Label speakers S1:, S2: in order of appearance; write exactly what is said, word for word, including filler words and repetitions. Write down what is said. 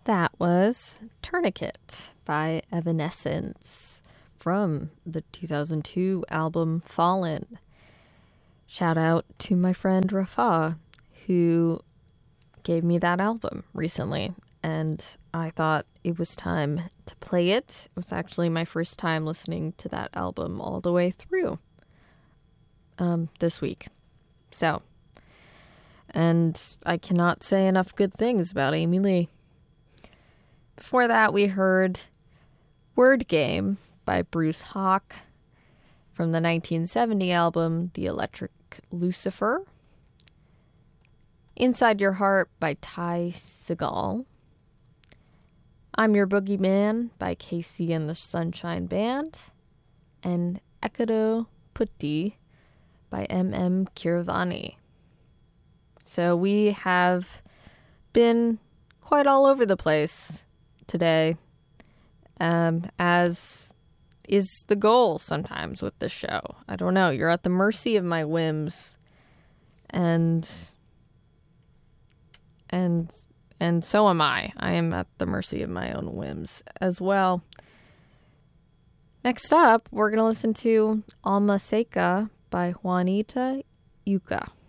S1: That was Tourniquet by Evanescence from the two thousand two album Fallen. Shout out to my friend Rafa, who gave me that album recently, and I thought it was time to play it. It was actually my first time listening to that album all the way through um, this week. So, and I cannot say enough good things about Amy Lee. Before that, we heard Word Game by Bruce Hawk from the nineteen seventy album The Electric Lucifer. Inside Your Heart by Ty Segall. I'm Your Boogeyman by Casey and the Sunshine Band. And Ekado Putti by M M Keeravani. So we have been quite all over the place today, um, as is the goal sometimes with this show. I don't know. You're at the mercy of my whims, and and and so am I. I am at the mercy of my own whims as well. Next up, we're going to listen to Alma Seca by Juanita Yuca.